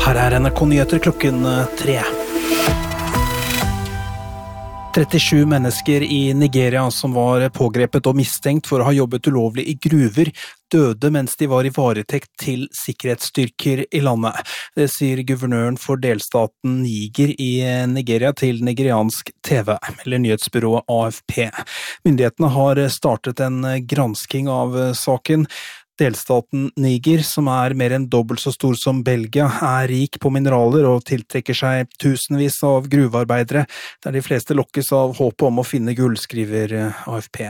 Her er NRK Nyheter klokken 3. 37 mennesker i Nigeria som var pågrepet og mistenkt for å ha jobbet ulovlig i gruver, døde mens de var i varetekt til sikkerhetsstyrker i landet. Det sier guvernøren for delstaten Niger i Nigeria til nigeriansk TV, eller nyhetsbyrået AFP. Myndighetene har startet en gransking av saken. Delstaten Niger, som er mer enn dobbelt så stor som Belgia, er rik på mineraler og tiltrekker seg tusenvis av gruvearbeidere, der de fleste lokkes av håpet om å finne gull, skriver AFP.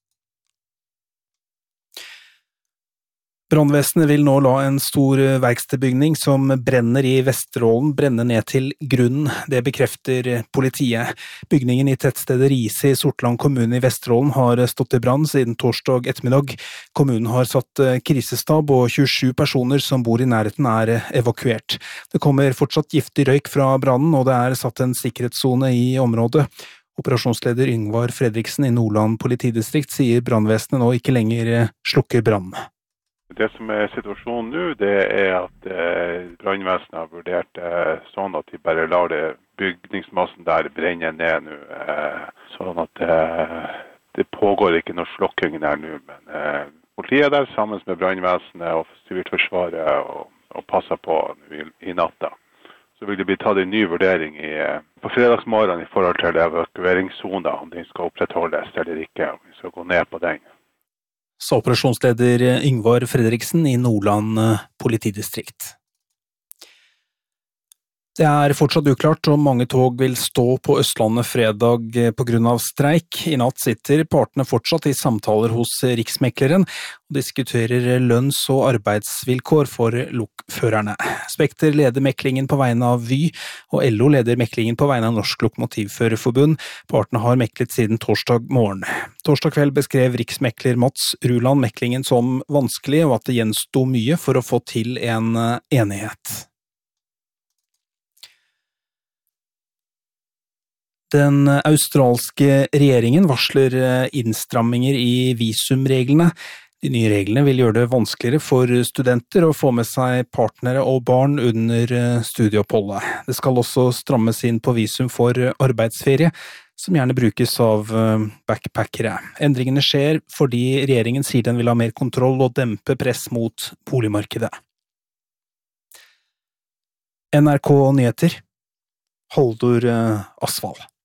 Brannvesenet vil nå la en stor verkstedbygning som brenner i Vesterålen brenne ned til grunnen. Det bekrefter politiet. Bygningen i tettstedet Rise i Sortland kommune i Vesterålen har stått i brann siden torsdag ettermiddag. Kommunen har satt krisestab, og 27 personer som bor i nærheten er evakuert. Det kommer fortsatt giftig røyk fra brannen, og det er satt en sikkerhetszone i området. Operasjonsleder Yngvar Fredriksen i Nordland politidistrikt sier brannvesenet nå ikke lenger slukker brann. Det som er situasjonen nå, det er at brannvesenet har vurdert sånn at de bare lar bygningsmassen der brenne ned nå. Sånn at det pågår ikke noe slokking der nå, men politiet er der sammen med brannvesenet og Sivilforsvaret og passer på i natta. Så vil det bli tatt en ny vurdering på fredagsmorgen i forhold til evakueringssonen, om den skal opprettholdes eller ikke, om vi skal gå ned på den. Sa operasjonsleder Yngvar Fredriksen i Nordland politidistrikt. Det er fortsatt uklart om mange tog vil stå på Østlandet fredag på grunn av streik. I natt sitter partene fortsatt i samtaler hos Riksmekleren og diskuterer lønns- og arbeidsvilkår for lokførerne. Spekter leder meklingen på vegne av Vy, og LO leder meklingen på vegne av Norsk Lokomotivførerforbund. Partene har meklet siden torsdag morgen. Torsdag kveld beskrev riksmekler Mats Ruland meklingen som vanskelig, og at det gjensto mye for å få til en enighet. Den australske regjeringen varsler innstramminger i visumreglene. De nye reglene vil gjøre det vanskeligere for studenter å få med seg partnere og barn under studieoppholdet. Det skal også strammes inn på visum for arbeidsferie, som gjerne brukes av backpackere. Endringene skjer fordi regjeringen sier den vil ha mer kontroll og dempe press mot boligmarkedet. NRK Nyheter, Haldor Asvald.